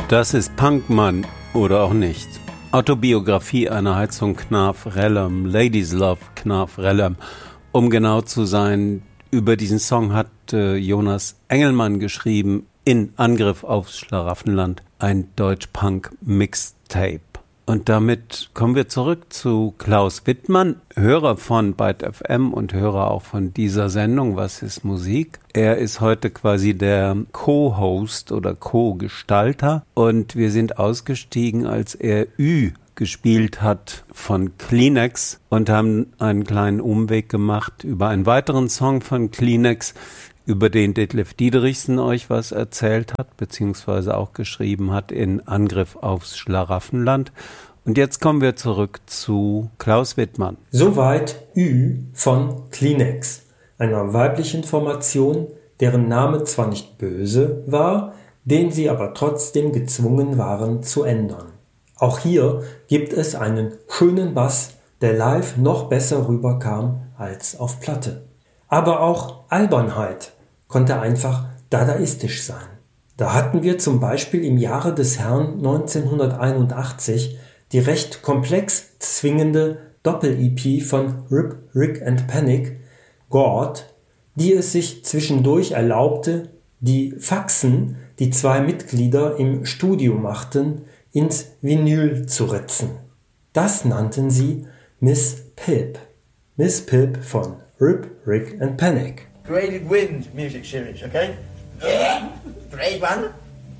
Das ist Punkmann oder auch nicht. Autobiografie einer Heizung Knarf Rellem, Ladies Love Knarf Rellem. Um genau zu sein, über diesen Song hat Jonas Engelmann geschrieben in Angriff aufs Schlaraffenland, ein Deutsch-Punk-Mixtape. Und damit kommen wir zurück zu Klaus Wittmann, Hörer von Byte FM und Hörer auch von dieser Sendung Was ist Musik? Er ist heute quasi der Co-Host oder Co-Gestalter und wir sind ausgestiegen, als er Ü gespielt hat von Kleenex und haben einen kleinen Umweg gemacht über einen weiteren Song von Kleenex, über den Detlef Diederichsen euch was erzählt hat, beziehungsweise auch geschrieben hat in Angriff aufs Schlaraffenland. Und jetzt kommen wir zurück zu Klaus Wittmann. Soweit Ü von Kleenex, einer weiblichen Formation, deren Name zwar nicht böse war, den sie aber trotzdem gezwungen waren zu ändern. Auch hier gibt es einen schönen Bass, der live noch besser rüberkam als auf Platte. Aber auch Albernheit konnte einfach dadaistisch sein. Da hatten wir zum Beispiel im Jahre des Herrn 1981 die recht komplex zwingende Doppel-EP von Rip, Rick and Panic, God, die es sich zwischendurch erlaubte, die Faxen, die zwei Mitglieder im Studio machten, ins Vinyl zu ritzen. Das nannten sie Miss Pip. Miss Pip von Rip, Rick and Panic. Graded Wind music series, okay? Grade 1.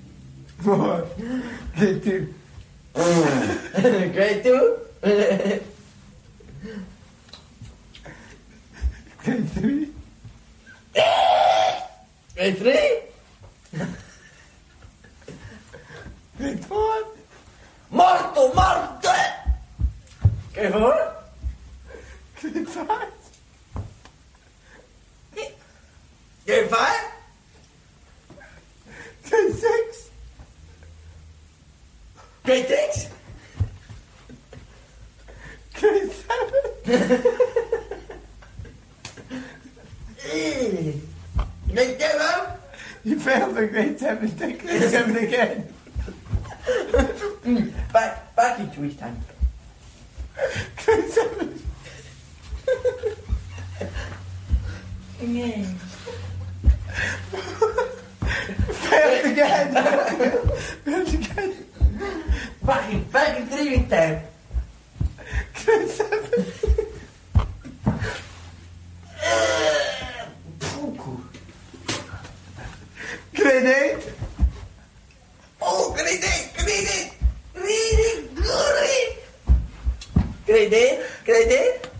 Grade 2. Grade 2. Grade 3. Grade 3. Grade 4. Morto, morto! Grade 4. Grade 5. Grade 5? Grade 6? Grade 6? Grade 7? Grade 7? You failed the grade 7, take grade 7 again. Back into each time. Grade 7. Again. Failed again. Failed again. Back in 3 weeks time. Grade 7. Grade 8. Oh, grade 8. Grade 8. Really good. Grade 8. Grade 8.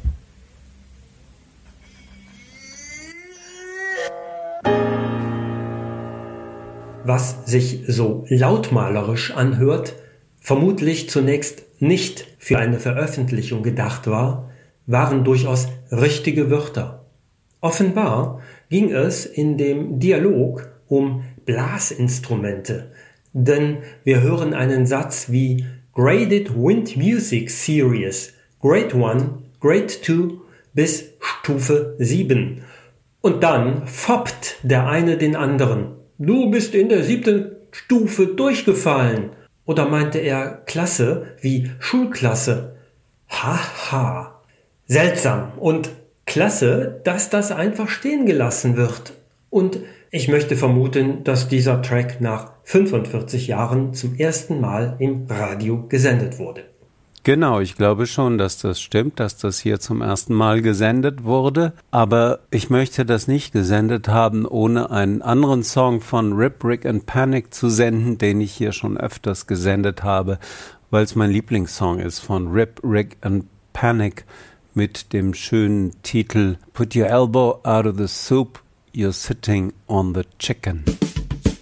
Was sich so lautmalerisch anhört, vermutlich zunächst nicht für eine Veröffentlichung gedacht war, waren durchaus richtige Wörter. Offenbar ging es in dem Dialog um Blasinstrumente, denn wir hören einen Satz wie Graded Wind Music Series, Grade 1, Grade 2 bis Stufe 7. Und dann foppt der eine den anderen. Du bist in der 7. Stufe durchgefallen. Oder meinte er Klasse wie Schulklasse? Haha. Seltsam und klasse, dass das einfach stehen gelassen wird. Und ich möchte vermuten, dass dieser Track nach 45 Jahren zum ersten Mal im Radio gesendet wurde. Genau, ich glaube schon, dass das stimmt, dass das hier zum ersten Mal gesendet wurde. Aber ich möchte das nicht gesendet haben, ohne einen anderen Song von Rip, Rick and Panic zu senden, den ich hier schon öfters gesendet habe, weil es mein Lieblingssong ist von Rip, Rick and Panic mit dem schönen Titel Put your elbow out of the soup, you're sitting on the chicken.